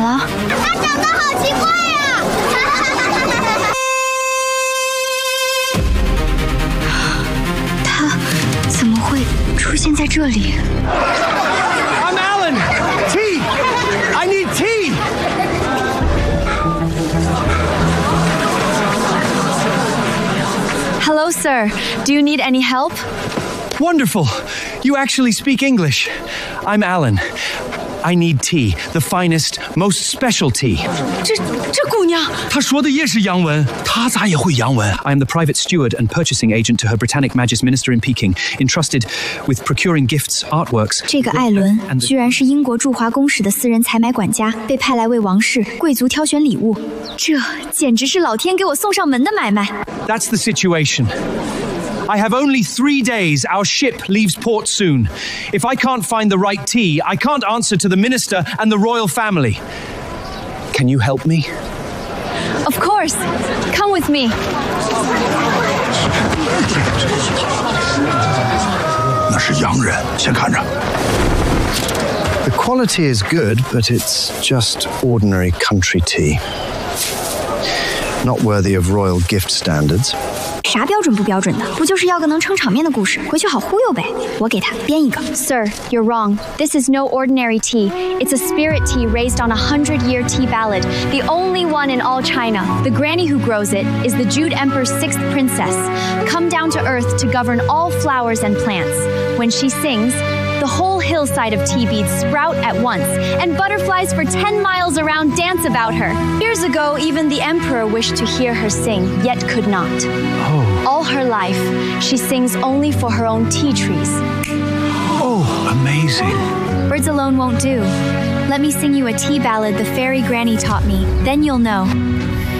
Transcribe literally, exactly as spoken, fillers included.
了？ 他长得好奇怪呀！ 他怎么会出现在这里 ？I'm Alan. Tea. I need tea. Hello, sir. Do you need any help? Wonderful. You actually speak English. I'm Alan. I need tea, the finest, most special tea. 这这姑娘， 她说的也是洋文，她咋也会洋文 I am the private steward and purchasing agent to Her Britannic Majesty's Minister in Peking, entrusted with procuring gifts, artworks. 这个艾伦居然是英国驻华公使的私人采买管家，被派来为王室贵族挑选礼物。这简直是老天给我送上门的买卖。 That's the situation. I have only three days. Our ship leaves port soon. If I can't find the right tea, I can't answer to the minister and the royal family. Can you help me? Of course. Come with me. 那是洋人，先看着。 The quality is good, but it's just ordinary country tea. Not worthy of royal gift standards. 啥标准不标准的？不就是要个能撑场面的故事，回去好忽悠呗。我给他编一个。Sir, you're wrong. This is no ordinary tea. It's a spirit tea raised on a hundred-year tea ballad, the only one in all China. The granny who grows it is the Jude Emperor's sixth princess, come down to earth to govern all flowers and plants. When she sings, the whole hillside of tea beads sprout at once, and butterflies for ten miles around dance about her. Years ago, even the emperor wished to hear her sing, yet could not. Oh. All her life, she sings only for her own tea trees. Oh, amazing. Birds alone won't do. Let me sing you a tea ballad the fairy granny taught me, then you'll know.